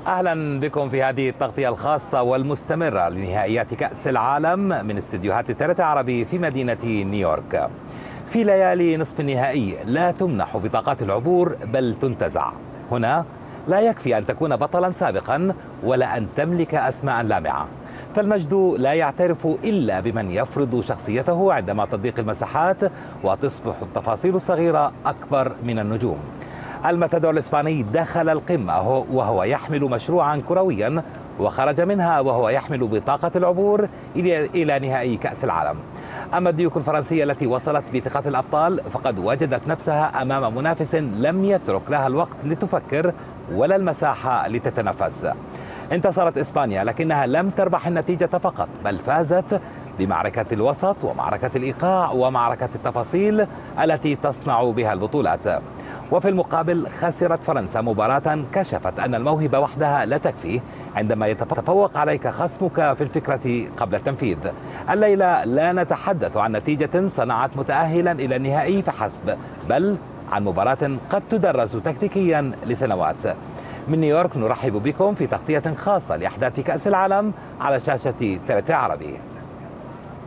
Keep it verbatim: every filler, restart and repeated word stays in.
أهلا بكم في هذه التغطية الخاصة والمستمرة لنهائيات كأس العالم من استديوهات ترت عربي في مدينة نيويورك. في ليالي نصف النهائي لا تمنح بطاقات العبور بل تنتزع. هنا لا يكفي أن تكون بطلا سابقا ولا أن تملك أسماء لامعة، فالمجد لا يعترف إلا بمن يفرض شخصيته عندما تضيق المساحات وتصبح التفاصيل الصغيرة أكبر من النجوم. الماتادور الإسباني دخل القمة وهو يحمل مشروعا كرويا، وخرج منها وهو يحمل بطاقة العبور إلى نهائي كأس العالم. أما الديوك الفرنسية التي وصلت بثقة الأبطال فقد وجدت نفسها أمام منافس لم يترك لها الوقت لتفكر ولا المساحة لتتنفس. انتصرت إسبانيا لكنها لم تربح النتيجة فقط، بل فازت بمعركة الوسط ومعركة الإيقاع ومعركة التفاصيل التي تصنع بها البطولات. وفي المقابل خسرت فرنسا مباراة كشفت أن الموهبة وحدها لا تكفي عندما يتفوق عليك خصمك في الفكرة قبل التنفيذ. الليلة لا نتحدث عن نتيجة صنعت متأهلا إلى النهائي فحسب، بل عن مباراة قد تدرس تكتيكيا لسنوات. من نيويورك نرحب بكم في تغطية خاصة لأحداث كأس العالم على شاشة ترت عربي.